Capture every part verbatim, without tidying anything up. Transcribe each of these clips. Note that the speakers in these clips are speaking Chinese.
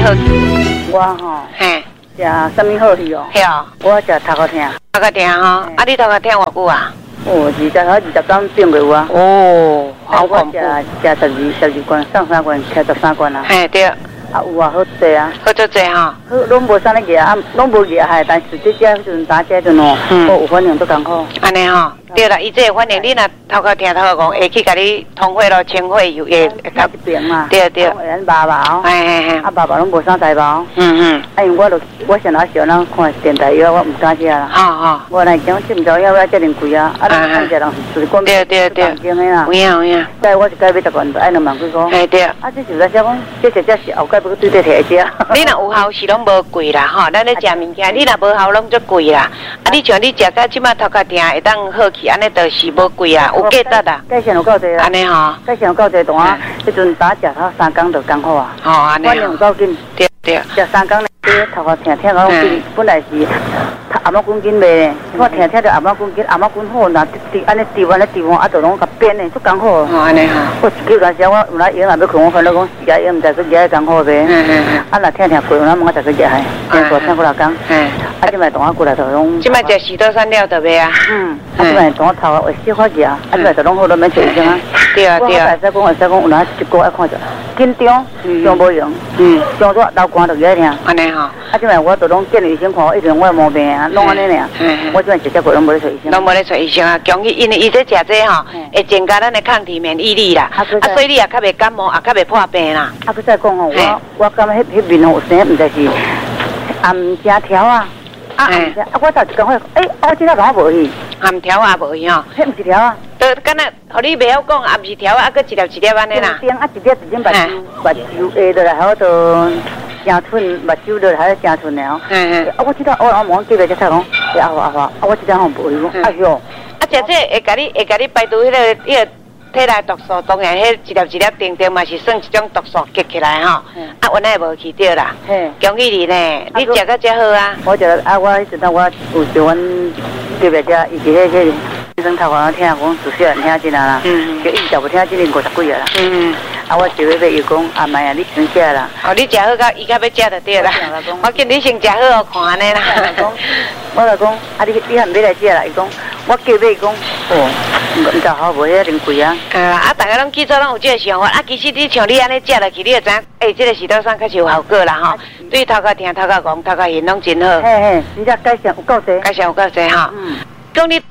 好去？ 我吼， 嘿， 食什么好去哦？ 嘿哦， 我食头壳疼。 头壳疼吼，啊，你头壳疼偌久啊？ 哦，二十头二十天病过有啊。 哦，好恐怖。 我食食十二十二罐，上三罐，开十三罐啊。 嘿，对。 啊有啊，好济啊， 好足济吼。好， 拢无啥物嘢啊，拢无嘢害，但是这只迄阵打这阵哦，我有反应都艰苦。 安尼吼，对啦，伊这个反应，你若头壳疼、头壳讲，会去甲你通血咯、清血又会较一边嘛。 对对。 咱爸爸哦。 嘿嘿嘿。 啊，爸爸拢无啥代包。 嗯嗯。 啊，因为我著我上哪小人看电台药，我唔敢食啦。 好好。 我来讲，吃唔着药要遮尼贵啊！啊，咱看起人就是讲。 对对对。 正经的啦。 有影有影。 但我是改买十罐，爱两万几块。 嘿对。 啊，这就是在讲，这实在是后盖要对对摕只。 你若有效是拢无贵啦，吼，咱咧食物件，你若无效拢足贵啦。啊，你像你食到即马头壳疼会当好去，安尼就是无贵啦，有价值啦。 价钱有够济啦。 安尼吼。 价钱有够济，同啊，迄阵打食头三工就艰苦啊。 吼，安尼。 反正有够紧。 对对。 食三工咧，头壳疼疼到本本来是阿妈公斤卖咧，我疼疼着阿妈公斤，阿妈公好，若滴安尼滴完咧滴完，啊，就拢甲变咧，足艰苦。 吼，安尼吼。 我有阵时我有来用，若要困，我烦恼讲食用，毋知去食艰苦呗。嗯嗯嗯。啊，若疼疼过，我问我再去食下，天过天过来讲。嗯。啊，即摆同我过来就拢。 即摆食许多山料特别啊。嗯。 啊，即摆同我头会小发热，啊，即摆就拢好，拢免找医生啊。 对啊对啊。 我会使讲，会使讲，有哪一个爱看着，紧张，上无用。嗯。上热流汗就起来疼。 安尼吼。 啊，即摆我就拢见医生看，我一直我毛病啊，拢安尼尔。我即摆直接过拢无咧找医生。 拢无咧找医生啊，强去，因为伊这食这吼，会增加咱的抗体免疫力啦。啊，所以你也较袂感冒，也较袂破病啦。 啊，佮再讲吼，我我感觉迄迄面吼有生，毋知是暗食条啊。啊，暗食啊，我头一讲话，诶，我即个讲我无去。 暗条也无去吼。 迄毋是条啊。 都敢若，互你袂晓讲，暗是条啊，啊，佮一粒一粒安尼啦。 丁啊，一粒一粒目睭，目睭下落来，还有都正寸，目睭落来还有正寸了。嗯嗯。啊，我知道，我我问记者就猜讲，阿华阿华，啊，我即张吼无去讲，哎哟。 啊，食这会甲你会甲你排除迄个迄个体内毒素，当然迄一粒一粒定定嘛是算一种毒素结起来吼。啊，原来无去对啦。嘿。恭喜你呢，你食个真好啊。 我食啊，我迄阵我有叫阮记者遮，伊伫迄个医生头壳听讲，自小听真啊啦。嗯。叫伊就无听，今年五十几啊啦。嗯。啊，我就要要伊讲，阿妈啊，你先食啦。 哦，你食好到伊较要食就对啦。我见你先食好哦，看安尼啦。 我就讲，啊，你你还唔要来食啦？伊讲，我叫买讲，哦，唔知好无遐尼贵啊。 呃，啊，大家拢记住拢有这个想法，啊，其实你像你安尼食落去，你就知影，诶，这个是多酸确实有效果啦吼。对头壳疼、头壳戆、头壳晕拢真好。 嘿嘿，真正改善有够济。 改善有够济吼。嗯。讲你。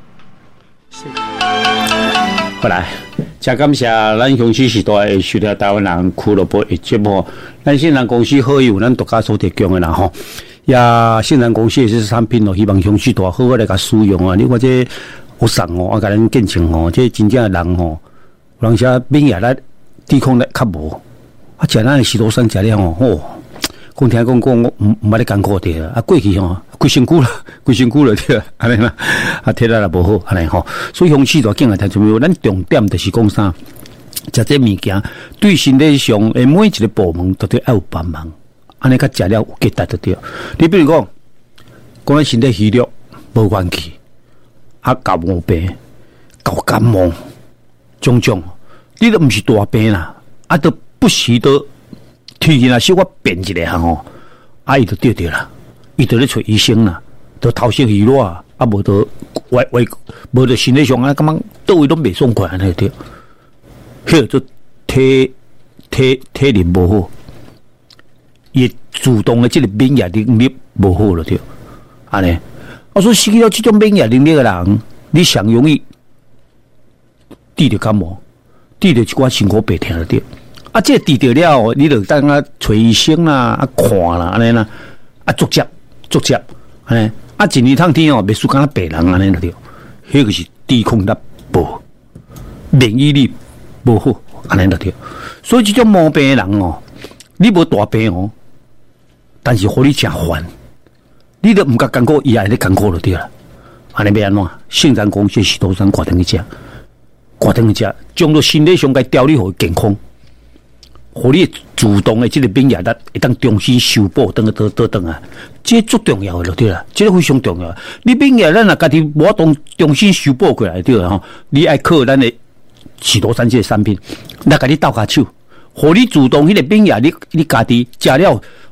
好来，真感谢咱雄狮时代会收听台湾人俱乐部的节目。咱信任公司好有咱独家所提供的啦吼。也信任公司的这产品哦，希望雄狮大好好来甲使用啊。你看这学生哦，啊，甲咱见证哦，这真正的人哦，有人说免疫力、抵抗力较无，啊，食咱的石头山食了哦，哦。讲听讲讲，我唔唔捌咧艰苦的啊！过去吼，规身躯啦，规身躯了对，安尼啦，啊，体力也无好，安尼吼。所以雄狮大囝啊，听做咩？咱重点就是讲啥？食这物件对身体上诶每一个部门都对要有帮忙，安尼较食了有价值就对。你比如讲，讲咱身体虚弱无元气，啊，搞毛病，搞感冒，种种，你都毋是大病啦，啊，都不时都。天气若小可变一下吼，啊伊就对对啦，伊就咧找医生啦，就头色虚弱啊，啊无就外外无就身体上啊，感觉倒位拢袂爽快安尼对，迄就体体体力无好，伊主动的即个免疫能力无好了对，安尼，啊所以失去了即种免疫能力的人，你上容易治着感冒，治着一寡身躯白疼了对。啊，这治掉了，你就当啊找医生啦，啊看啦，安尼啦，啊逐接逐接，安尼啊一年趟天哦，袂输敢白人安尼了对，迄个是抵抗力无，免疫力无好，安尼了对。所以这种毛病的人哦，你无大病哦，但是互你真烦，你都毋甲艰苦，伊也咧艰苦了对啦。安尼要安怎？圣山公司石头山挂登去食，挂登去食，将到身体上该调理好健康。互你主动的这个免疫力会当重新修补，等个倒倒等啊，这最重要的了对啦，这个非常重要。你免疫咱若家己无当重新修补过来对啦吼，你爱靠咱的许多山这个产品，来甲你斗下手，互你主动迄个免疫力，你家己食了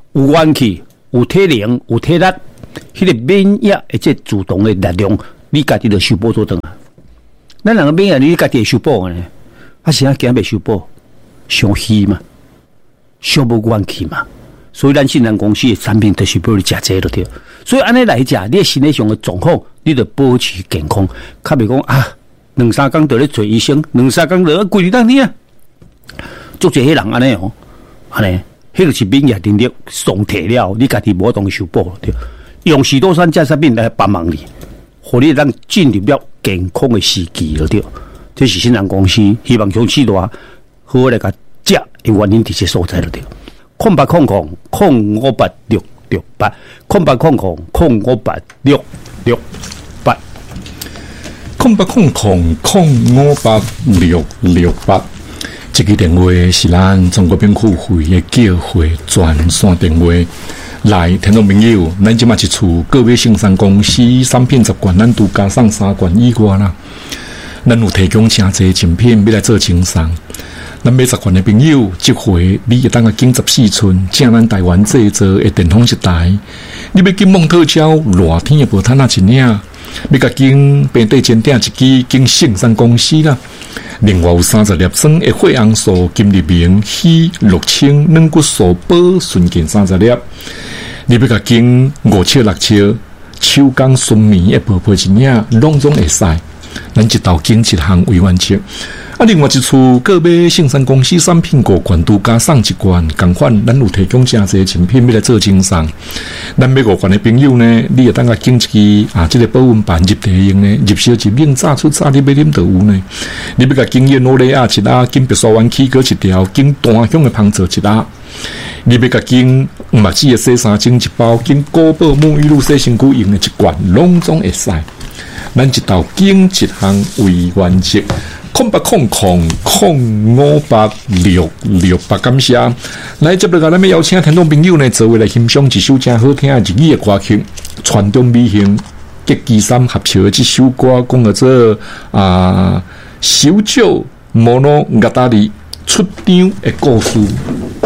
有元气、有体能、有体力，迄、那个免疫而且主动的力量，你家己就修补做等啊。咱两个免疫你家己修补呢，啊是啊，今日修补，伤虚嘛，伤无元气嘛。所以咱信任公司的产品就是要你食这个对。所以安尼来食，你身体上的状况，你就保持健康。较袂讲啊，两三工就咧找医生，两三工就咧规日当天啊。做这些人安尼哦，安尼，迄就是免疫能力松退了，你家己无当修补对。用许多酸加沙病来帮忙你，互你让进入了健康的时期了对。这是信任公司希望从此多好来甲食的原因伫这所在了对。空八空空空五八六六八，空八空空空五八六六八， 空八空空空五八六六八。这个电话是咱中国病库会的叫会专线电话。来，听众朋友，咱即马一厝各位生产公司产品十罐，咱都加上三罐以外啦。咱有提供诚侪产品要来做清商。咱买十罐的朋友，这回你一当个经十四寸，正咱台湾制造的电风一台，你要经蒙特胶，热天也无摊那一领，要甲经平地前顶一支经生产公司啦。另外有三十粒装的血红素、金立明、硒、六氢、软骨素、保顺健三十粒，你要甲经五七六七、手工纯棉的薄薄一领，拢总会使。咱一道经一项为完成。啊，另外一处个别生产公司产品五罐都加送一罐，同款咱有提供诚侪产品要来做清商。咱买五罐的朋友呢，你也当个经一支啊，这个保温板入地用呢，入烧一冷炸出炸，你要啉就有呢。你要甲经验努力啊，一拉经别墅湾起过一条，经单向的芳泽一拉。你要甲经目子的洗衫精一包，经高宝沐浴露洗身躯用的一罐，拢总会使。咱一道经一项为完成。空八空空空五八六六八，感谢。来，接落来咱要邀请听众朋友呢，做位来欣赏一首真好听的日语的歌曲，传统美型吉基三合唱的这首歌，讲叫做啊小酒摩罗嘎达里出场的故事。